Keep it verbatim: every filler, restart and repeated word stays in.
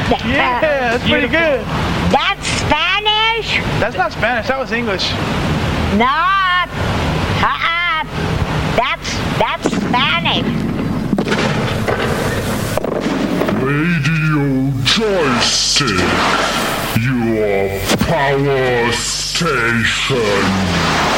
Yeah, that's pretty good. That's Spanish? That's not Spanish, that was English. No. Uh-uh. That's, that's Spanish. Radio Joystick, your power station.